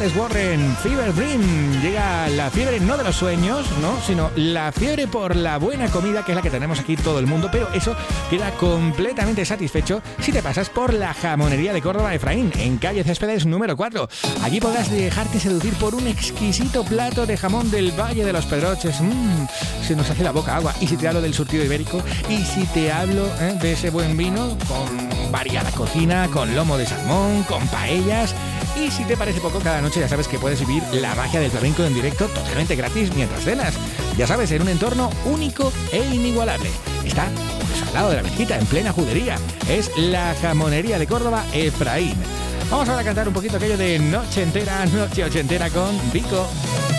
Alex Warren, Fever Dream. Llega la fiebre no de los sueños, ¿no? Sino la fiebre por la buena comida, que es la que tenemos aquí todo el mundo, pero eso queda completamente satisfecho si te pasas por la jamonería de Córdoba Efraín, en calle Céspedes número 4. Allí podrás dejarte seducir por un exquisito plato de jamón del Valle de los Pedroches. Se nos hace la boca agua. Y si te hablo del surtido ibérico, y si te hablo de ese buen vino con variada cocina, con lomo de salmón, con paellas. Y si te parece poco, cada noche ya sabes que puedes vivir la magia del flamenco en directo totalmente gratis mientras cenas. Ya sabes, en un entorno único e inigualable. Está pues, al lado de la mezquita, en plena judería. Es la jamonería de Córdoba Efraín. Vamos ahora a cantar un poquito aquello de Noche Entera, Noche Ochentera con Vico.